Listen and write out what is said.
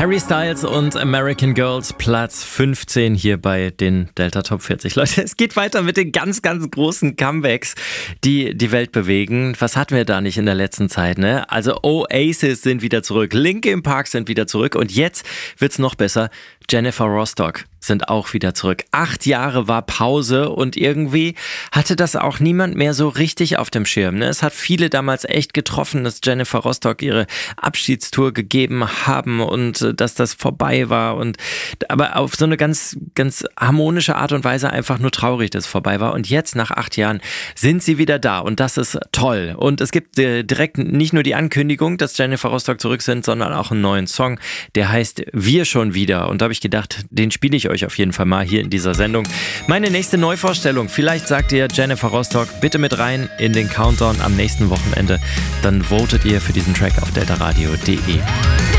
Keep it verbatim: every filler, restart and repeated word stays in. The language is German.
Harry Styles und American Girls, Platz fünfzehn hier bei den Delta Top vierzig. Leute, es geht weiter mit den ganz, ganz großen Comebacks, die die Welt bewegen. Was hatten wir da nicht in der letzten Zeit, ne? Also Oasis sind wieder zurück, Linkin Park sind wieder zurück und jetzt wird's noch besser. Jennifer Rostock sind auch wieder zurück. Acht Jahre war Pause und irgendwie hatte das auch niemand mehr so richtig auf dem Schirm. Ne? Es hat viele damals echt getroffen, dass Jennifer Rostock ihre Abschiedstour gegeben haben und äh, dass das vorbei war. Und aber auf so eine ganz, ganz harmonische Art und Weise einfach nur traurig, dass es vorbei war. Und jetzt nach acht Jahren sind sie wieder da und das ist toll. Und es gibt äh, direkt nicht nur die Ankündigung, dass Jennifer Rostock zurück sind, sondern auch einen neuen Song, der heißt Wir schon wieder. Und da habe ich gedacht, den spiele ich euch auf jeden Fall mal hier in dieser Sendung. Meine nächste Neuvorstellung, vielleicht sagt ihr Jennifer Rostock, bitte mit rein in den Countdown am nächsten Wochenende. Dann votet ihr für diesen Track auf deltaradio punkt de.